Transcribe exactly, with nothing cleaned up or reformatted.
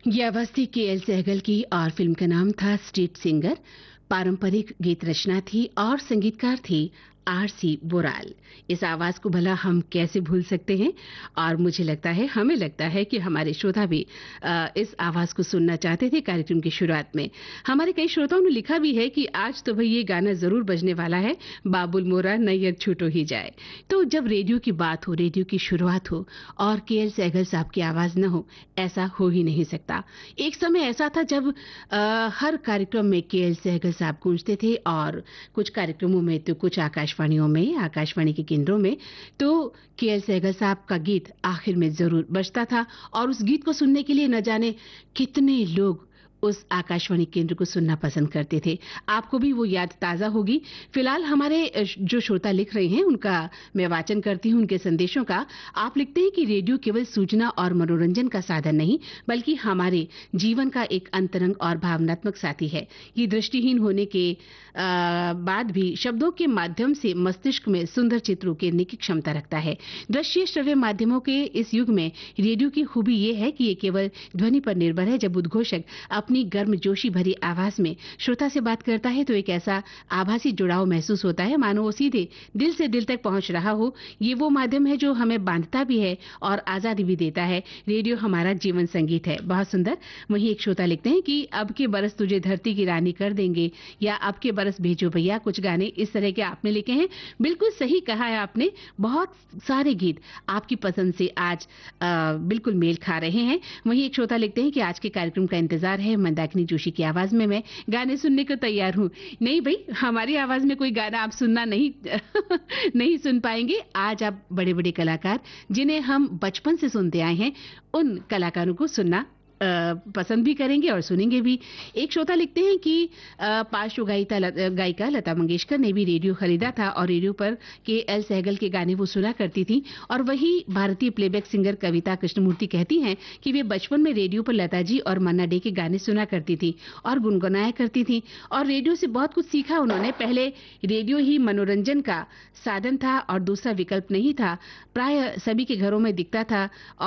ये आवाज थी के एल सहगल की और फिल्म का नाम था स्ट्रीट सिंगर। पारंपरिक गीत रचना थी और संगीतकार थी आर सी बोराल। इस आवाज को भला हम कैसे भूल सकते हैं। और मुझे लगता है हमें लगता है कि हमारे श्रोता भी आ, इस आवाज को सुनना चाहते थे कार्यक्रम की शुरुआत में। हमारे कई श्रोताओं ने लिखा भी है कि आज तो भाई ये गाना जरूर बजने वाला है, बाबुल मोरा नैयर छूटो ही जाए। तो जब रेडियो की बात हो, रेडियो की शुरुआत हो और के एल सहगल साहब की आवाज न हो, ऐसा हो ही नहीं सकता। एक समय ऐसा था जब आ, हर कार्यक्रम में के एल सहगल साहब गूंजते थे और कुछ कार्यक्रमों में तो कुछ आकाशवाणियों में, आकाशवाणी के केंद्रों में तो के एल सहगल साहब का गीत आखिर में जरूर बजता था। और उस गीत को सुनने के लिए न जाने कितने लोग उस आकाशवाणी केंद्र को सुनना पसंद करते थे। आपको भी वो याद ताजा होगी। फिलहाल हमारे जो श्रोता लिख रहे हैं उनका मैं वाचन करती हूं, उनके संदेशों का। आप लिखते हैं कि रेडियो केवल सूचना और मनोरंजन का साधन नहीं बल्कि हमारे जीवन का एक अंतरंग और भावनात्मक साथी है। ये दृष्टिहीन होने के आ, बाद भी शब्दों के माध्यम से मस्तिष्क में सुंदर चित्र उकेरने की क्षमता रखता है। दृश्य श्रव्य माध्यमों के इस युग में रेडियो की खूबी ये है कि ये केवल ध्वनि पर निर्भर है। जब उद्घोषक अपनी गर्मजोशी भरी आवाज में श्रोता से बात करता है तो एक ऐसा आभासी जुड़ाव महसूस होता है मानो वो सीधे दिल से दिल तक पहुंच रहा हो। ये वो माध्यम है जो हमें बांधता भी है और आजादी भी देता है। रेडियो हमारा जीवन संगीत है। बहुत सुंदर। वहीं एक श्रोता लिखते हैं कि अब के बरस तुझे धरती की रानी कर देंगे या अब के बरस भेजो भैया, कुछ गाने इस तरह के आपने लिखे हैं। बिल्कुल सही कहा है आपने। बहुत सारे गीत आपकी पसंद से आज आ, बिल्कुल मेल खा रहे हैं। वहीं एक श्रोता लिखते हैं कि आज के कार्यक्रम का इंतजार है, मंदाकिनी जोशी की आवाज में मैं गाने सुनने को तैयार हूं। नहीं भाई, हमारी आवाज में कोई गाना आप सुनना नहीं नहीं सुन पाएंगे। आज आप बड़े बड़े कलाकार जिन्हें हम बचपन से सुनते आए हैं उन कलाकारों को सुनना आ, पसंद भी करेंगे और सुनेंगे भी। एक श्रोता लिखते हैं कि आ, पार्श्व गायिका गायिका लता मंगेशकर ने भी रेडियो खरीदा था और रेडियो पर के एल सहगल के गाने वो सुना करती थी। और वही भारतीय प्लेबैक सिंगर कविता कृष्णमूर्ति कहती हैं कि वे बचपन में रेडियो पर लता जी और मन्ना डे के गाने सुना करती थी और गुनगुनाया करती थी और रेडियो से बहुत कुछ सीखा उन्होंने। पहले रेडियो ही मनोरंजन का साधन था और दूसरा विकल्प नहीं था। प्राय सभी के घरों में दिखता था।